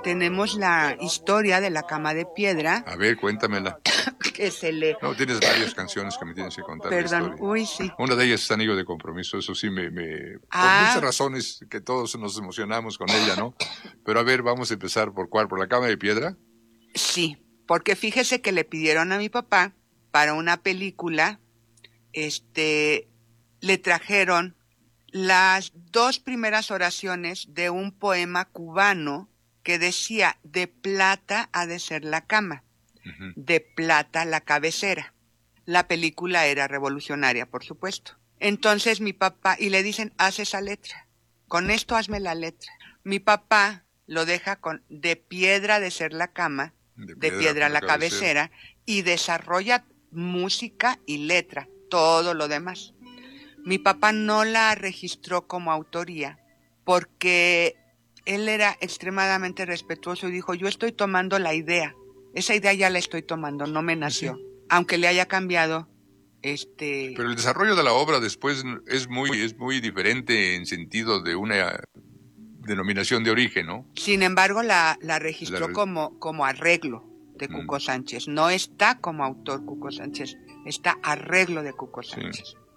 tenemos la historia de la cama de piedra. A ver, cuéntamela. Que se le... No, tienes varias canciones que me tienes que contar. Perdón, la historia. uy, sí. Una de ellas es Anillo de Compromiso, eso sí por muchas razones que todos nos emocionamos con ella, ¿no? Pero a ver, vamos a empezar ¿por cuál? ¿Por la cama de piedra? Sí, porque fíjese que le pidieron a mi papá para una película, le trajeron las 2 primeras oraciones de un poema cubano que decía: de plata ha de ser la cama, de plata la cabecera. La película era revolucionaria, por supuesto. Entonces mi papá, y le dicen, haz esa letra, con esto hazme la letra. Mi papá lo deja con de piedra ha de ser la cama, de piedra la cabecera, y desarrolla música y letra, todo lo demás. Mi papá no la registró como autoría porque él era extremadamente respetuoso y dijo, yo estoy tomando la idea, esa idea ya la estoy tomando, no me nació, sí. Aunque le haya cambiado. Pero el desarrollo de la obra después es muy diferente en sentido de una denominación de origen, ¿no? Sin embargo, la registró como arreglo de Cuco Sánchez. No está como autor Cuco Sánchez, está arreglo de Cuco Sánchez. Sí.